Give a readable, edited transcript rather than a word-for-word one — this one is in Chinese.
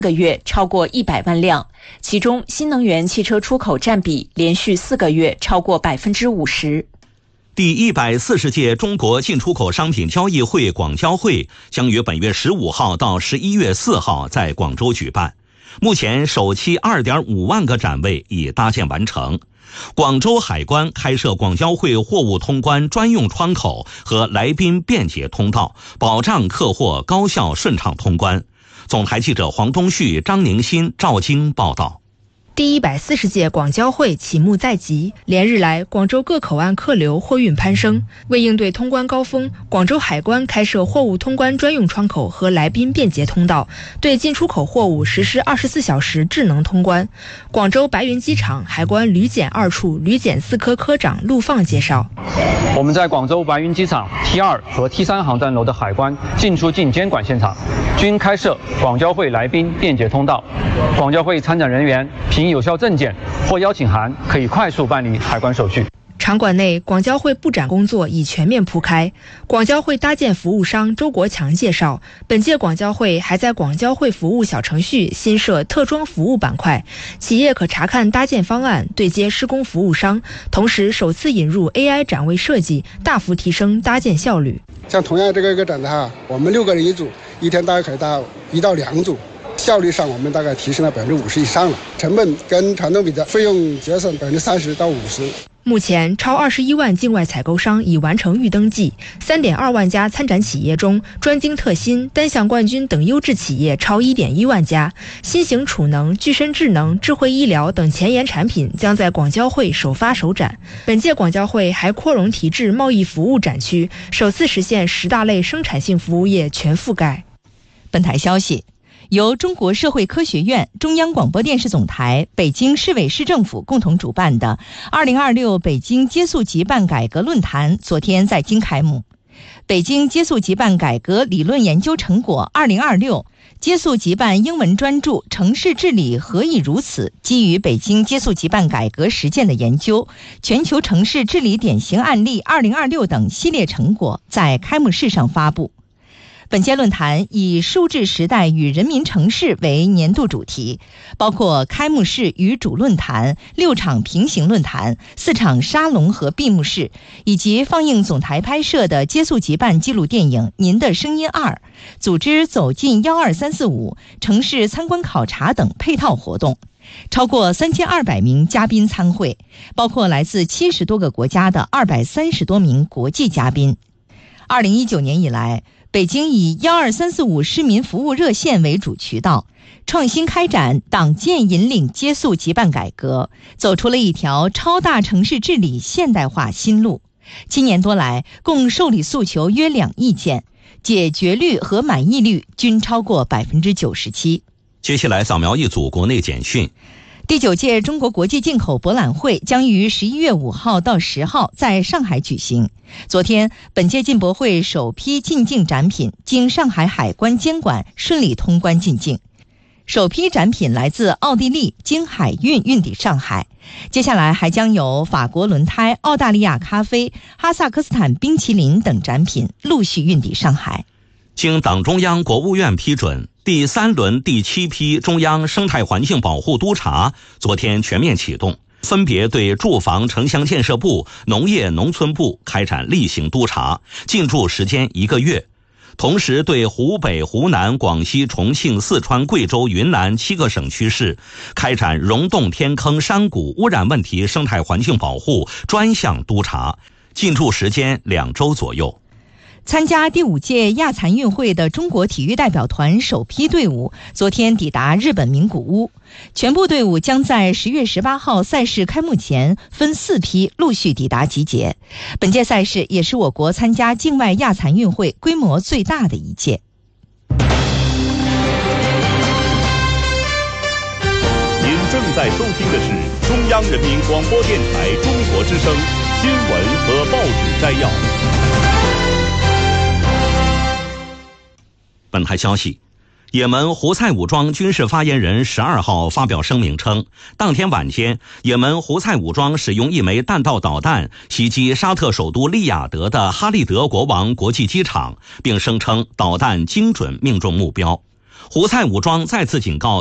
个月超过100万辆，其中新能源汽车出口占比连续4个月超过50%。 第140届中国进出口商品交易会广交会将于本月15号到11月4号在广州举办。目前首期2.5万个展位已搭建完成。广州海关开设广交会货物通关专用窗口和来宾便捷通道，保障客货高效顺畅通关。总台记者黄东旭、张宁新、赵京报道。 第140届广交会启幕在即，连日来，广州各口岸客流货运攀升。为应对通关高峰，广州海关开设货物通关专用窗口和来宾便捷通道，对进出口货物实施24小时智能通关。广州白云机场海关旅检2处旅检4科科长陆放介绍， 我们在广州白云机场 T2 和 T3 航站楼的海关进出境监管现场均开设广交会来宾便捷通道，广交会参展人员凭有效证件或邀请函可以快速办理海关手续。 场馆内，广交会布展工作已全面铺开。广交会搭建服务商周国强介绍，本届广交会还在广交会服务小程序新设特装服务板块，企业可查看搭建方案，对接施工服务商，同时首次引入 AI 展位设计，大幅提升搭建效率。 像同样这个一个展台，我们6个人一组，一天大概可以搭1到2组。效率上，我们大概提升了50%以上了，成本跟传统比的费用节省30%到50%。 目前，超21万境外采购商已完成预登记，3.2万家参展企业中，专精特新、单项冠军等优质企业超1.1万家。新型储能、具身智能、智慧医疗等前沿产品将在广交会首发首展。本届广交会还扩容提质贸易服务展区，首次实现10大类生产性服务业全覆盖。 本台消息，由中国社会科学院、中央广播电视总台、北京市委市政府共同主办的2026北京接速即办改革论坛昨天在京开幕。北京接速即办改革理论研究成果2026，接速即办英文专著《城市治理何以如此》基于北京接速即办改革实践的研究、全球城市治理典型案例2026等系列成果在开幕式上发布。本届论坛以数字时代与人民城市为年度主题，包括开幕式与主论坛、6场平行论坛、4场沙龙和闭幕式，以及放映总台拍摄的接速即办纪录电影《您的声音2》，组织走进12345城市参观考察等配套活动。超过3200名嘉宾参会，包括来自70多个国家的230多名国际嘉宾。2019年以来，北京以12345市民服务热线为主渠道，创新开展党建引领接速即办改革，走出了一条超大城市治理现代化新路。7年多来，共受理诉求约2亿件，解决率和满意率均超过97%。 接下来扫描一组国内简讯。 第9届中国国际进口博览会将于11月5号到10号在上海举行。昨天，本届进博会首批进境展品经上海海关监管顺利通关进境。首批展品来自奥地利，经海运运抵上海。接下来还将有法国轮胎、澳大利亚咖啡、哈萨克斯坦冰淇淋等展品陆续运抵上海。 经党中央、国务院批准，第3轮第7批中央生态环境保护督查昨天全面启动，分别对住房城乡建设部、农业农村部开展例行督查，进驻时间1个月。同时对湖北、湖南、广西、重庆、四川、贵州、云南7个省区市开展溶洞、天坑、山谷污染问题生态环境保护专项督查，进驻时间2周左右。 参加第5届亚残运会的中国体育代表团首批队伍昨天抵达日本名古屋，全部队伍将在10月18号赛事开幕前分4批陆续抵达集结。本届赛事也是我国参加境外亚残运会规模最大的一届。 您正在收听的是中央人民广播电台中国之声新闻和报纸摘要。 本台消息，也门胡塞武装军事发言人12号发表声明称，当天晚间，也门胡塞武装使用一枚弹道导弹袭击沙特首都利雅得的哈利德国王国际机场，并声称导弹精准命中目标。 胡塞武装再次警告